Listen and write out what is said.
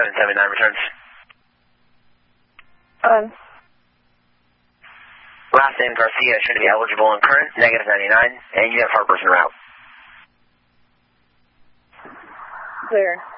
779 returns. Last name Garcia should be eligible and current, negative 99, and you have Harper's en route. Clear.